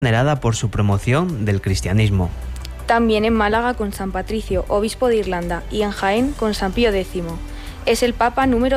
venerada por su promoción del cristianismo. También en Málaga con San Patricio, obispo de Irlanda, y en Jaén con San Pío X. Es el Papa número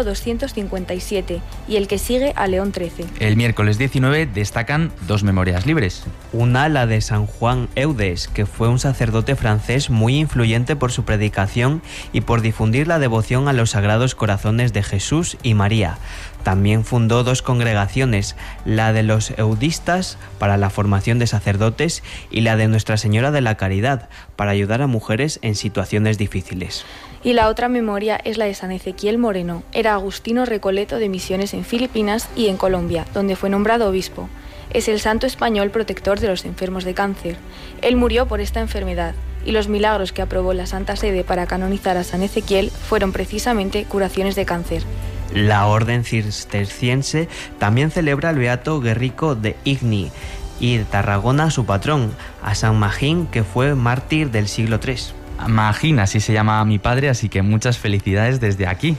257 y el que sigue a León XIII. El miércoles 19 destacan dos memorias libres. Una, la de San Juan Eudes, que fue un sacerdote francés muy influyente por su predicación y por difundir la devoción a los sagrados corazones de Jesús y María. También fundó dos congregaciones, la de los eudistas para la formación de sacerdotes y la de Nuestra Señora de la Caridad para ayudar a mujeres en situaciones difíciles. Y la otra memoria es la de San Ezequiel Moreno. Era agustino recoleto de misiones en Filipinas y en Colombia, donde fue nombrado obispo. Es el santo español protector de los enfermos de cáncer. Él murió por esta enfermedad y los milagros que aprobó la Santa Sede para canonizar a San Ezequiel fueron precisamente curaciones de cáncer. La Orden Cisterciense también celebra al beato Guerrico de Igni y de Tarragona su patrón, a San Magín, que fue mártir del siglo III. Magín, así se llama mi padre, así que muchas felicidades desde aquí.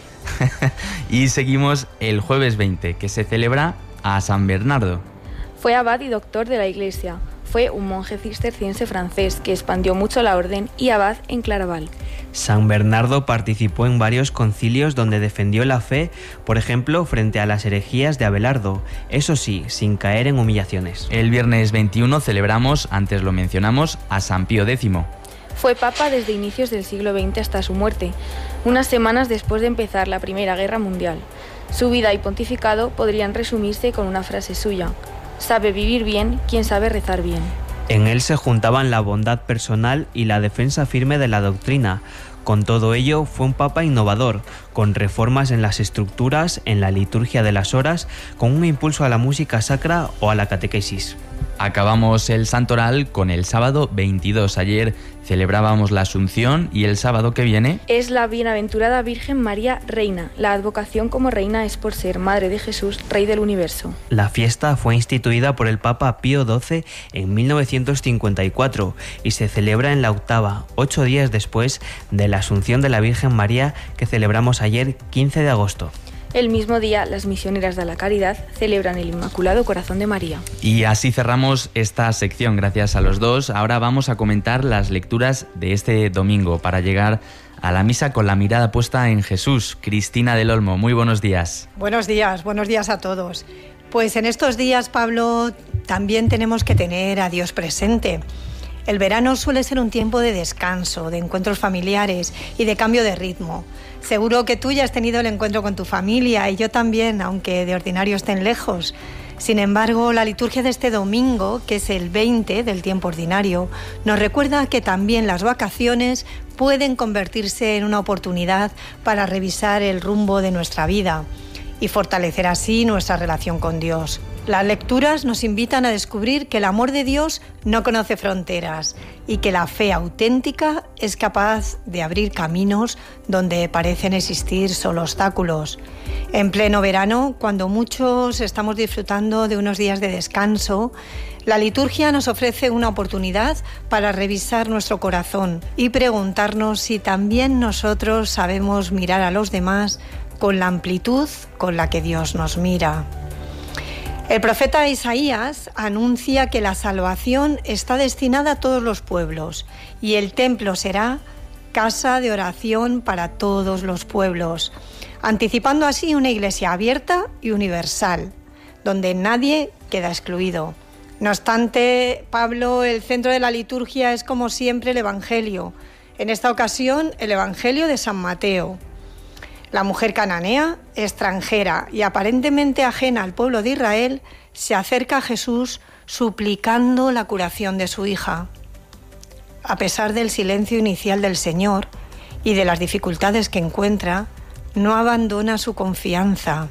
Y seguimos el jueves 20, que se celebra a San Bernardo. Fue abad y doctor de la Iglesia. Fue un monje cisterciense francés que expandió mucho la orden y abad en Claraval. San Bernardo participó en varios concilios donde defendió la fe, por ejemplo, frente a las herejías de Abelardo, eso sí, sin caer en humillaciones. El viernes 21 celebramos, antes lo mencionamos, a San Pío X. Fue papa desde inicios del siglo XX hasta su muerte, unas semanas después de empezar la Primera Guerra Mundial. Su vida y pontificado podrían resumirse con una frase suya: sabe vivir bien quien sabe rezar bien. En él se juntaban la bondad personal y la defensa firme de la doctrina. Con todo ello, fue un papa innovador, con reformas en las estructuras, en la liturgia de las horas, con un impulso a la música sacra o a la catequesis. Acabamos el santoral con el sábado 22. Ayer celebrábamos la Asunción y el sábado que viene es la bienaventurada Virgen María Reina. La advocación como reina es por ser madre de Jesús, Rey del universo. La fiesta fue instituida por el Papa Pío XII en 1954 y se celebra en la octava, 8 días después de la Asunción de la Virgen María que celebramos ayer, 15 de agosto. El mismo día, las misioneras de la Caridad celebran el Inmaculado Corazón de María. Y así cerramos esta sección, gracias a los dos. Ahora vamos a comentar las lecturas de este domingo para llegar a la misa con la mirada puesta en Jesús. Cristina del Olmo, muy buenos días. Buenos días a todos. Pues en estos días, Pablo, también tenemos que tener a Dios presente. El verano suele ser un tiempo de descanso, de encuentros familiares y de cambio de ritmo. Seguro que tú ya has tenido el encuentro con tu familia y yo también, aunque de ordinario estén lejos. Sin embargo, la liturgia de este domingo, que es el 20 del tiempo ordinario, nos recuerda que también las vacaciones pueden convertirse en una oportunidad para revisar el rumbo de nuestra vida y fortalecer así nuestra relación con Dios. Las lecturas nos invitan a descubrir que el amor de Dios no conoce fronteras y que la fe auténtica es capaz de abrir caminos donde parecen existir solo obstáculos. En pleno verano, cuando muchos estamos disfrutando de unos días de descanso, la liturgia nos ofrece una oportunidad para revisar nuestro corazón y preguntarnos si también nosotros sabemos mirar a los demás con la amplitud con la que Dios nos mira. El profeta Isaías anuncia que la salvación está destinada a todos los pueblos y el templo será casa de oración para todos los pueblos, anticipando así una iglesia abierta y universal, donde nadie queda excluido. No obstante, Pablo, el centro de la liturgia es como siempre el Evangelio, en esta ocasión el Evangelio de San Mateo. La mujer cananea, extranjera y aparentemente ajena al pueblo de Israel, se acerca a Jesús suplicando la curación de su hija. A pesar del silencio inicial del Señor y de las dificultades que encuentra, no abandona su confianza.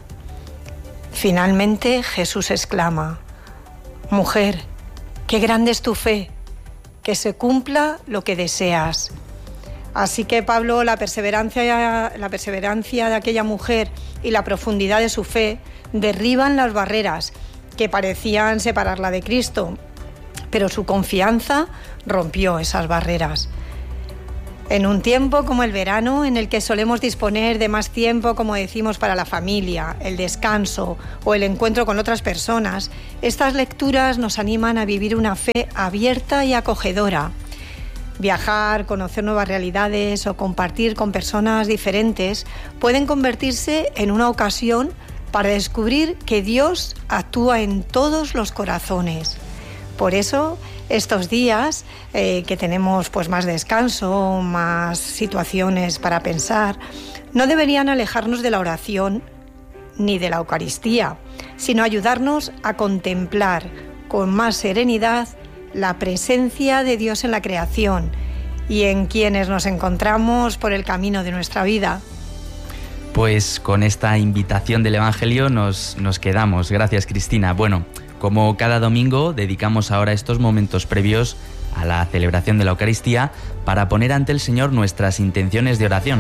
Finalmente Jesús exclama: «Mujer, qué grande es tu fe, que se cumpla lo que deseas». Así que Pablo, la perseverancia de aquella mujer y la profundidad de su fe derriban las barreras que parecían separarla de Cristo, pero su confianza rompió esas barreras. En un tiempo como el verano, en el que solemos disponer de más tiempo, como decimos, para la familia, el descanso o el encuentro con otras personas, estas lecturas nos animan a vivir una fe abierta y acogedora. Viajar, conocer nuevas realidades o compartir con personas diferentes pueden convertirse en una ocasión para descubrir que Dios actúa en todos los corazones. Por eso, estos días que tenemos pues más descanso, más situaciones para pensar, no deberían alejarnos de la oración ni de la Eucaristía, sino ayudarnos a contemplar con más serenidad la presencia de Dios en la creación y en quienes nos encontramos por el camino de nuestra vida. Pues con esta invitación del Evangelio nos quedamos. Gracias, Cristina. Bueno, como cada domingo, dedicamos ahora estos momentos previos a la celebración de la Eucaristía para poner ante el Señor nuestras intenciones de oración.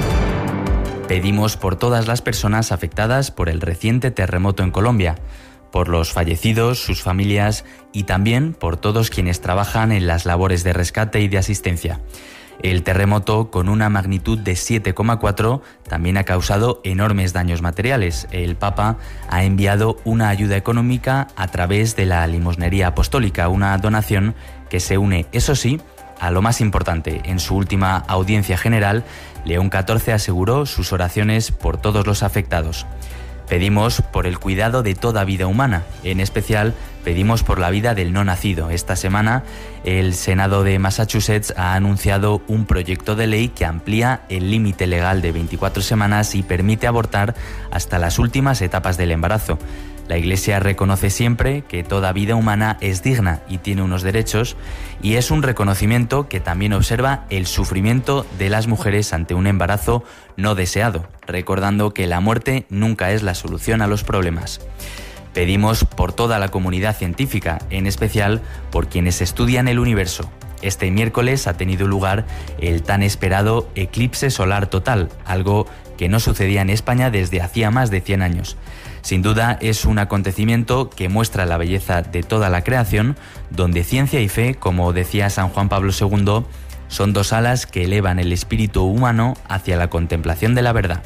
Pedimos por todas las personas afectadas por el reciente terremoto en Colombia, por los fallecidos, sus familias y también por todos quienes trabajan en las labores de rescate y de asistencia. El terremoto, con una magnitud de 7,4, también ha causado enormes daños materiales. El Papa ha enviado una ayuda económica a través de la limosnería apostólica, una donación que se une, eso sí, a lo más importante. En su última audiencia general, León XIV aseguró sus oraciones por todos los afectados. Pedimos por el cuidado de toda vida humana, en especial pedimos por la vida del no nacido. Esta semana el Senado de Massachusetts ha anunciado un proyecto de ley que amplía el límite legal de 24 semanas y permite abortar hasta las últimas etapas del embarazo. La Iglesia reconoce siempre que toda vida humana es digna y tiene unos derechos, y es un reconocimiento que también observa el sufrimiento de las mujeres ante un embarazo no deseado, recordando que la muerte nunca es la solución a los problemas. Pedimos por toda la comunidad científica, en especial por quienes estudian el universo. Este miércoles ha tenido lugar el tan esperado eclipse solar total, algo que no sucedía en España desde hacía más de 100 años. Sin duda es un acontecimiento que muestra la belleza de toda la creación, donde ciencia y fe, como decía San Juan Pablo II, son dos alas que elevan el espíritu humano hacia la contemplación de la verdad.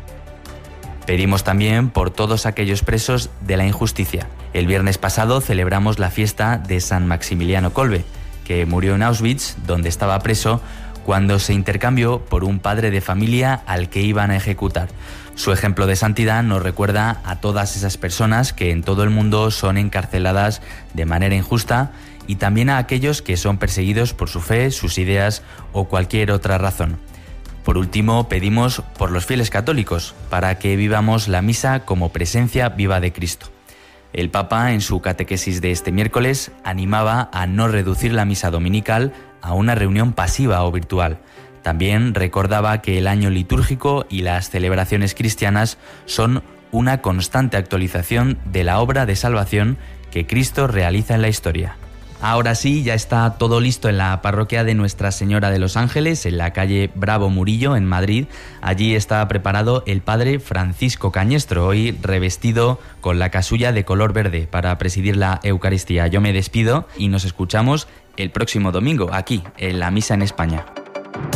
Pedimos también por todos aquellos presos de la injusticia. El viernes pasado celebramos la fiesta de San Maximiliano Kolbe, que murió en Auschwitz, donde estaba preso, cuando se intercambió por un padre de familia al que iban a ejecutar. Su ejemplo de santidad nos recuerda a todas esas personas que en todo el mundo son encarceladas de manera injusta, y también a aquellos que son perseguidos por su fe, sus ideas o cualquier otra razón. Por último, pedimos por los fieles católicos, para que vivamos la misa como presencia viva de Cristo. El Papa, en su catequesis de este miércoles, animaba a no reducir la misa dominical a una reunión pasiva o virtual. También recordaba que el año litúrgico y las celebraciones cristianas son una constante actualización de la obra de salvación que Cristo realiza en la historia. Ahora sí, ya está todo listo en la parroquia de Nuestra Señora de los Ángeles, en la calle Bravo Murillo, en Madrid. Allí está preparado el padre Francisco Cañestro, hoy revestido con la casulla de color verde para presidir la Eucaristía. Yo me despido y nos escuchamos el próximo domingo, aquí, en la Misa en España.